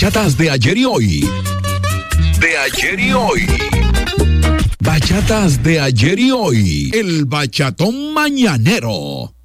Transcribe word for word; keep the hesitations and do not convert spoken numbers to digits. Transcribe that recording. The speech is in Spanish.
bachatas de ayer y hoy. De ayer y hoy. Bachatas de ayer y hoy. El bachatón mañanero.